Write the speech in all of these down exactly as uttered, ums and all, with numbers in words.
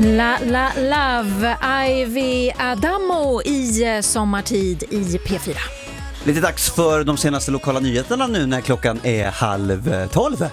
La La Love, Ivy Adamo i Sommartid i P fyra. Lite dags för de senaste lokala nyheterna nu när klockan är halv tolv.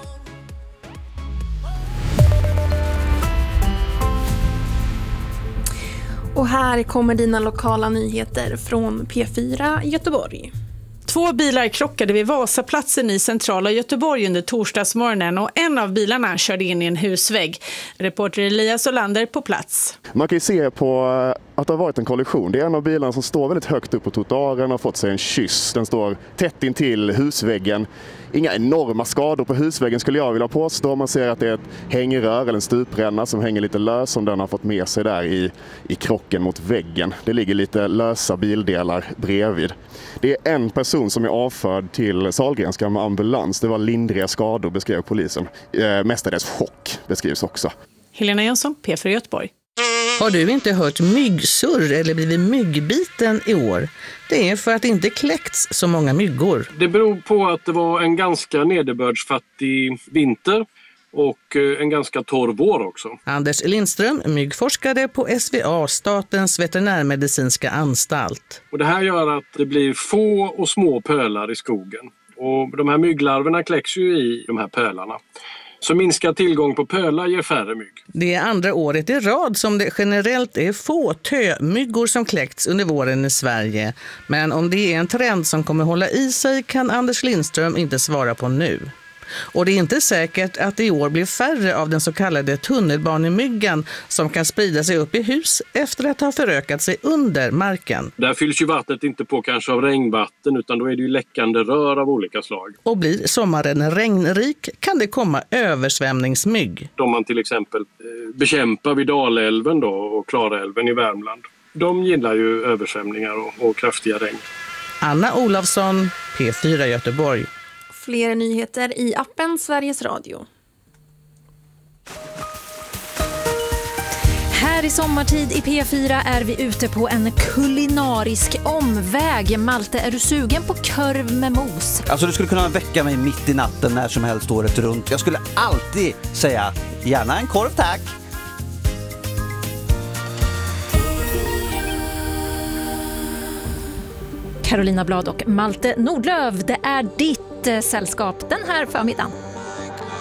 Och här kommer dina lokala nyheter från P fyra Göteborg. Två bilar krockade vid Vasaplatsen i centrala Göteborg under torsdagsmorgonen och en av bilarna körde in i en husvägg. Reporter Elias Olander på plats. Man kan ju se på att det har varit en kollision. Det är en av bilarna som står väldigt högt upp på trottoaren och har fått sig en kyss. Den står tätt in till husväggen. Inga enorma skador på husväggen skulle jag vilja påstå. Man ser att det är ett hängrör eller en stupränna som hänger lite lös som den har fått med sig där i, i krocken mot väggen. Det ligger lite lösa bildelar bredvid. Det är en person som är avförd till Sahlgrenska med ambulans. Det var lindriga skador, beskrev polisen. Eh, mestadels chock beskrivs också. Helena Jönsson, P fyra Göteborg. Har du inte hört myggsurr eller blivit myggbiten i år? Det är för att det inte kläckts så många myggor. Det beror på att det var en ganska nederbördsfattig vinter och en ganska torr vår också. Anders Lindström, myggforskare på S V A, Statens veterinärmedicinska anstalt. Och det här gör att det blir få och små pölar i skogen. Och de här mygglarverna kläcks ju i de här pölarna. Så minskad tillgång på pölar ger färre mygg. Det är andra året i rad som det generellt är få tömyggor som kläckts under våren i Sverige. Men om det är en trend som kommer hålla i sig kan Anders Lindström inte svara på nu. Och det är inte säkert att det i år blir färre av den så kallade tunnelbanemyggan som kan sprida sig upp i hus efter att ha förökat sig under marken. Där fylls ju vattnet inte på kanske av regnvatten utan då är det ju läckande rör av olika slag. Och blir sommaren regnrik kan det komma översvämningsmygg. De man till exempel bekämpar vid Dalälven då och Klarälven i Värmland. De gillar ju översvämningar och, och kraftiga regn. Anna Olofsson, P fyra Göteborg. Fler nyheter i appen Sveriges Radio. Här i Sommartid i P fyra är vi ute på en kulinarisk omväg. Malte, är du sugen på korv med mos? Alltså du skulle kunna väcka mig mitt i natten när som helst året runt. Jag skulle alltid säga gärna en korv tack. Carolina Blad och Malte Nordlöv, det är ditt sällskap den här förmiddagen.